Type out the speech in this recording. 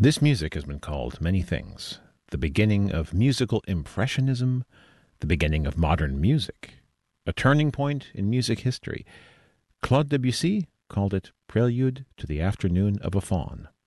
This music has been called many things: the beginning of musical impressionism, the beginning of modern music, a turning point in music history. Claude Debussy called it Prelude to the Afternoon of a Faun.